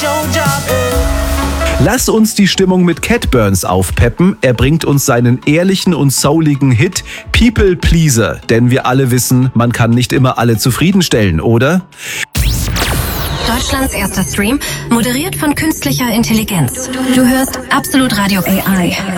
Lass uns die Stimmung mit Cat Burns aufpeppen. Er bringt uns seinen ehrlichen und souligen Hit People Pleaser. Denn wir alle wissen, man kann nicht immer alle zufriedenstellen, oder? Deutschlands erster Stream, moderiert von künstlicher Intelligenz. Du hörst Absolut Radio AI.